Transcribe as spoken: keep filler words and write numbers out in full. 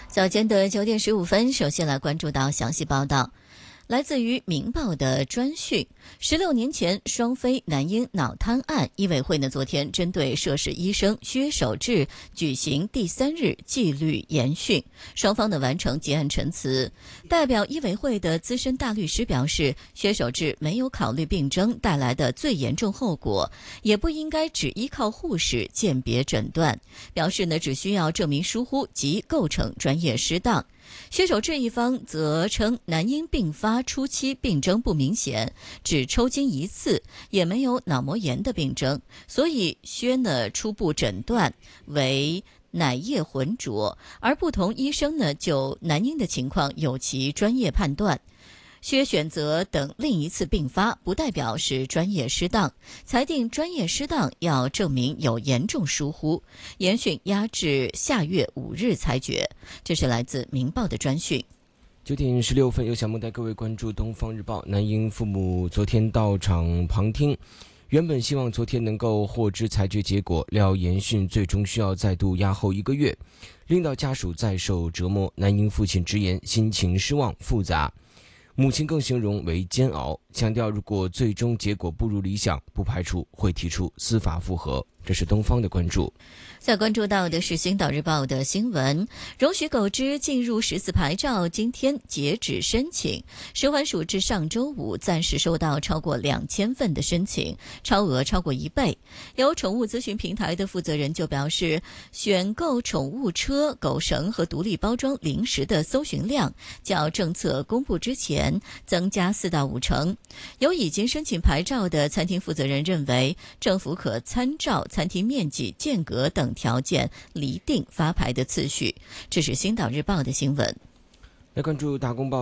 早间的九点十五分，首先来关注到详细报道。来自于《明报》的专讯，十六年前双非男婴脑瘫案，医委会呢昨天针对涉事医生薛守志举行第三日纪律研讯，双方呢完成结案陈词。代表医委会的资深大律师表示，薛守志没有考虑病症带来的最严重后果，也不应该只依靠护士鉴别诊断，表示呢只需要证明疏忽即构成专业失当。薛守志一方则称，男婴并发初期病征不明显，只抽筋一次，也没有脑膜炎的病征，所以薛呢初步诊断为奶液浑浊，而不同医生呢就男婴的情况有其专业判断。薛选择等另一次并发，不代表是专业失当，裁定专业失当要证明有严重疏忽，研讯押至下月五日裁决。这是来自《明报》的专讯。 九点十六分，由小梦带各位关注《东方日报》。男婴父母昨天到场旁听，原本希望昨天能够获知裁决结果，料研讯最终需要再度押后一个月，令到家属再受折磨。男婴父亲直言心情失望复杂，母亲更形容为煎熬，强调如果最终结果不如理想，不排除会提出司法复核。这是东方的关注。 再关注到的是《星岛日报》的新闻，容许狗只进入十四牌照今天截止申请，食环署至上周五暂时收到超过两千份的申请，超额超过一倍。有宠物咨询平台的负责人就表示，选购宠物车、狗绳和独立包装零食的搜寻量较政策公布之前增加四到五成。有已经申请牌照的餐厅负责人认为，政府可参照餐厅面积、间隔等条件厘定发牌的次序。这是《星岛日报》的新闻。 来关注大公报。